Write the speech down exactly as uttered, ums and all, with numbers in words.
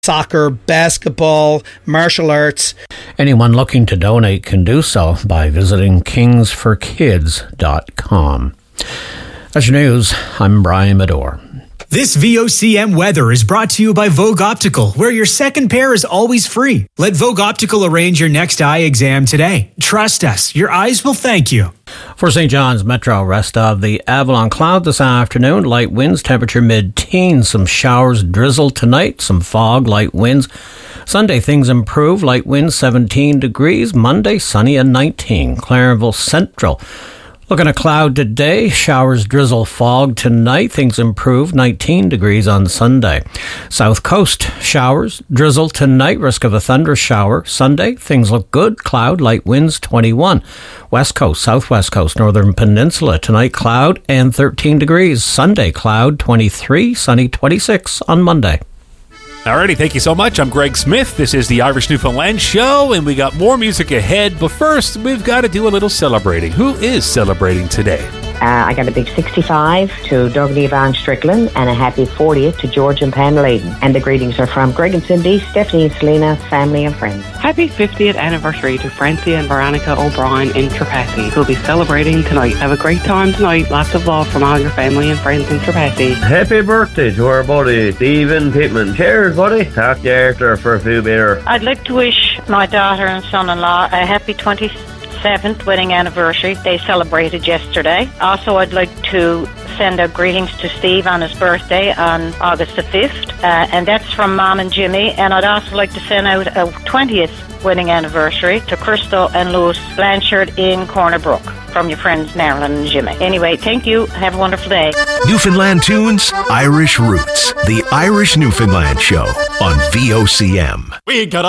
soccer, basketball, martial arts. Anyone looking to donate can do so by visiting kings for kids dot com. That's your news. I'm Brian Medore. This V O C M weather is brought to you by Vogue Optical, where your second pair is always free. Let Vogue Optical arrange your next eye exam today. Trust us, your eyes will thank you. For Saint John's Metro, rest of the Avalon cloud this afternoon. Light winds, temperature mid-teens. Some showers, drizzle tonight. Some fog, light winds. Sunday, things improve. Light winds, seventeen degrees. Monday, sunny and nineteen. Clarenville Central. Looking at cloud today, showers, drizzle, fog tonight. Things improve, nineteen degrees on Sunday. South Coast, showers, drizzle tonight, risk of a thunder shower. Sunday, things look good, cloud, light winds, twenty-one. West Coast, Southwest Coast, Northern Peninsula, tonight cloud and thirteen degrees. Sunday, cloud, twenty-three, sunny, twenty-six on Monday. Alrighty, thank you so much. I'm Greg Smith. This is the Irish Newfoundland Show, and we got more music ahead. But first, we've got to do a little celebrating. Who is celebrating today? Uh, I got a big sixty-five to Dougie Van Strickland and a happy fortieth to George and Pam Layden. And the greetings are from Greg and Cindy, Stephanie and Selena, family and friends. Happy fiftieth anniversary to Francia and Veronica O'Brien in Trapassi, who'll be celebrating tonight. Have a great time tonight. Lots of love from all your family and friends in Trapassi. Happy birthday to our buddy, Stephen Pittman. Cheers, buddy. Talk to you after for a few beer. I'd like to wish my daughter and son-in-law a happy twenty-seventh wedding anniversary. They celebrated yesterday. Also, I'd like to send out greetings to Steve on his birthday on August the fifth. Uh, and that's from Mom and Jimmy. And I'd also like to send out a twentieth wedding anniversary to Crystal and Louis Blanchard in Corner Brook from your friends Marilyn and Jimmy. Anyway, thank you. Have a wonderful day. Newfoundland Tunes, Irish Roots, the Irish Newfoundland Show on V O C M. We got